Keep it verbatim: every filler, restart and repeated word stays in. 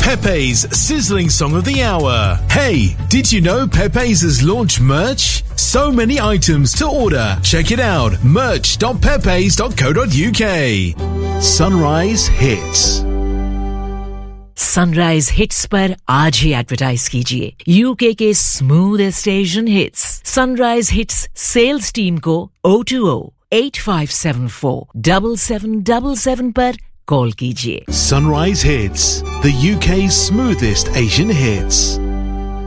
Pepe's sizzling song of the hour. Hey, did you know Pepe's has launched merch? So many items to order. Check it out. merch dot pepes dot co dot uk. Sunrise Hits. Sunrise hits पर आज ही advertise कीजिए UK के smoothest Asian hits sunrise hits sales team को O two O eight five seven four seven seven seven seven पर call कीजिए Sunrise Hits, the U K's smoothest Asian hits.